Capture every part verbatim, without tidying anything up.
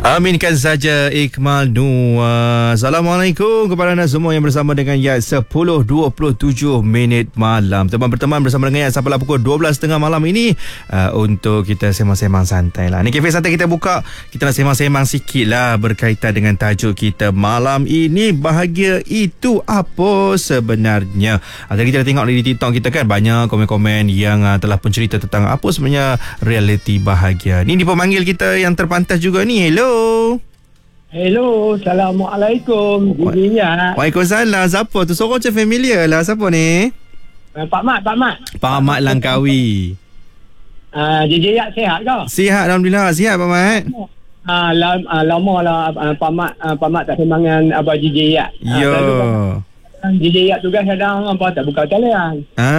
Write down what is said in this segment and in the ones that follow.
Aminkan saja Ikmal Nur. Assalamualaikum kepada anda semua yang bersama dengan Yat sepuluh dua puluh tujuh minit malam. Teman berteman bersama dengan Yat sampailah pukul dua belas tiga puluh malam ini uh, untuk kita sembang-sembang santai lah. Ni kafe santai kita buka. Kita nak sembang-sembang sikit lah berkaitan dengan tajuk kita malam ini. Bahagia itu apa sebenarnya? Uh, tadi kita dah tengok di TikTok kita kan, banyak komen-komen yang uh, telah pun cerita tentang apa sebenarnya realiti bahagia. Ni di pemanggil kita yang terpantas juga ni. Hello. Hello, Assalamualaikum. Giginya. Waalaikumsalam. Siapa tu? Suara macam familiar lah. Siapa ni? Uh, Pak Mat, Pak Mat. Pak Mat Langkawi. Uh, J J Yak sihat ke? Sihat, Alhamdulillah. Sihat, Pak Mat. Uh, lam, uh, lama lah uh, Pak Mat, uh, Pak Mat tak sembangan Abang J J Yak. Uh, Yo. J J Yak tugas kadang apa tak buka talian.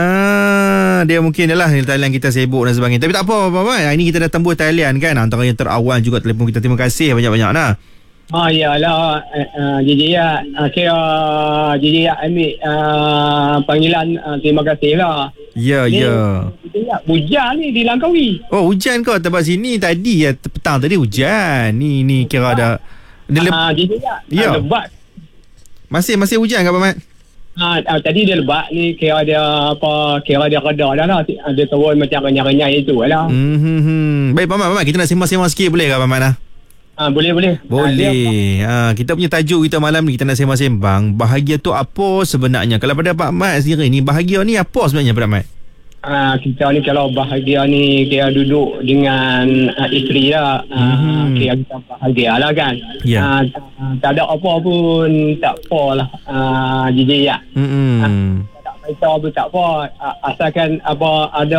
Ah, dia mungkin adalah talian kita sibuk dan sebagainya. Tapi tak apa, Pak Mat. Ini kita dah tembus talian kan. Antara yang terawal juga telefon kita. Terima kasih banyak-banyak lah. Oh iyalah, uh, J J Yak uh, kira J J Yak ambil uh, panggilan uh, terima kasih lah. Ya, ni, ya. J J Yak hujan ni di Langkawi. Oh, hujan kau tempat sini tadi ya, petang tadi hujan. Ni ni kira ada uh, uh, J J Yak ya. uh, lebat. Masih masih hujan ke Pak Mat? Ah, uh, tadi dia lebat ni kira dia apa kira dia reda dah lah. Dia turun macam renyah-renyah itu lah. Hmm, hmm, hmm. Baik Pak Mat, Pak Mat, kita nak sembang-sembang sikit boleh ke Pak Mat lah? Ah, boleh boleh. Boleh. Ha, kita punya tajuk kita malam ni kita nak sembang-sembang. Bahagia tu apa sebenarnya? Kalau pada Pak Mat sendiri ni, bahagia ni apa sebenarnya Pak Mat? Ah, kita ni kalau bahagia ni kira duduk dengan uh, isteri lah. Ah, mm-hmm. Kira kita bahagia lah kan. Yeah. Ah, tak ada apa pun tak apa lah. Ah, J J Yak. Hmm. Ah, tak baca pun tak apa. Ah, asalkan apa ada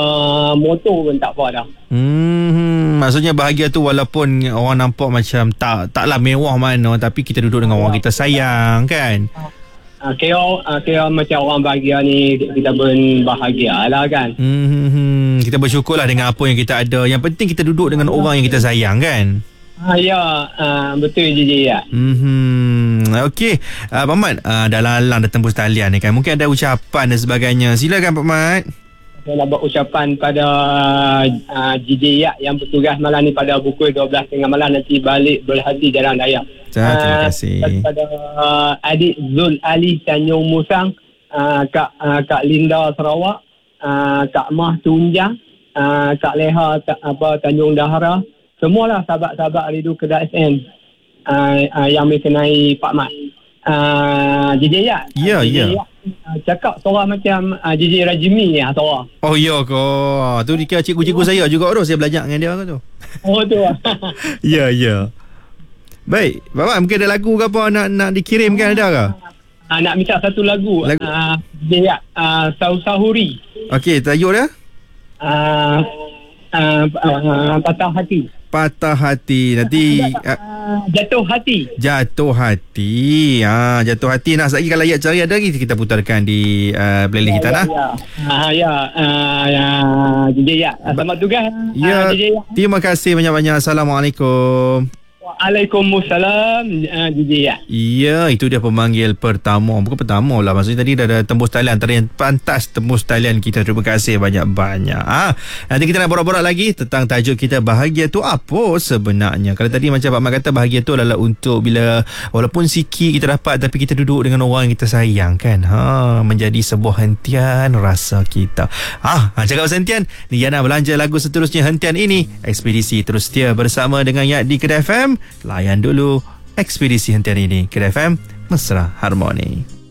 motor pun tak apa dah. Hmm. Maksudnya bahagia tu walaupun orang nampak macam tak taklah mewah mana, tapi kita duduk dengan orang kita sayang kan. Uh, kira, uh, kira macam orang bahagia ni kita pun bahagia lah kan. Hmm, kita bersyukurlah dengan apa yang kita ada. Yang penting kita duduk dengan orang yang kita sayang kan. Ah, ya, uh, betul J J ya. Hmm, okey. Uh, Pak Mat, uh, dah lalang dah tembus talian ni kan. Mungkin ada ucapan dan sebagainya. Silakan Pak Mat. Saya nak buat ucapan pada uh, J J Yak yang bertugas malam ni pada pukul dua belas tiga puluh malam nanti balik Berhati Jalan Raya. Terima kasih. Uh, kepada uh, adik Zul Ali Tanjung Musang, uh, Kak uh, Kak Linda Sarawak, uh, Kak Mah Tunjang, uh, Kak Leha ta, apa Tanjung Dahara, semualah sahabat-sahabat Ridu Kedah S N uh, uh, yang mengenai Pak Mat. Uh, J J Yak. Ya, uh, ya. Uh, cakap suara macam uh, J J Rajimi ni ah suara. Oh ya ke? Tu dia cikgu-cikgu saya juga tu. Saya belajar dengan dia ke tu. Oh tu lah. Ya, ya. Baik, Bapak mungkin ada lagu ke apa nak nak dikirimkan ada ke? Uh, nak minta satu lagu. Lagu uh, J J Yak, uh, Sahuri. Okey, tajuk dia? Uh, uh, uh, patah hati. Patah hati. Nanti uh, jatuh hati. Jatuh hati. Ha, jatuh hati. Nah, lagi kalau ayat cari ada lagi kita putarkan di uh, playlist kita lah. Ya. Ah ya. Ah ya. J J Yak. Selamat tugas. Ya. J J Yak. Terima kasih banyak-banyak. Assalamualaikum. Waalaikumsalam J J Yak. Ya, itu dia pemanggil pertama. Bukan pertama lah. Maksudnya tadi dah ada tembus talian. Antara yang pantas tembus talian kita. Terima kasih banyak-banyak. Ha? Nanti kita nak borak-borak lagi tentang tajuk kita bahagia tu apa sebenarnya. Kalau tadi macam Pak Mat kata bahagia tu adalah untuk bila walaupun sikit kita dapat tapi kita duduk dengan orang yang kita sayang kan. Ha, menjadi sebuah hentian rasa kita. Ha, ha cakap pasal hentian. Ni Yana belanja lagu seterusnya hentian ini. Ekspedisi terus setia bersama dengan Yat di Kedah F M. Layan dulu ekspedisi hentian ini. Kedah F M, Mesra Harmoni.